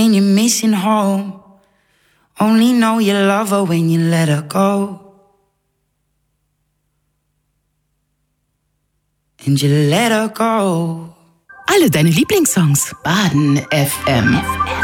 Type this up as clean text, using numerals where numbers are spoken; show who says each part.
Speaker 1: and you're missing home. Only know you love her when you let her go. And you let her go.
Speaker 2: Alle deine Lieblingssongs. Baden FM.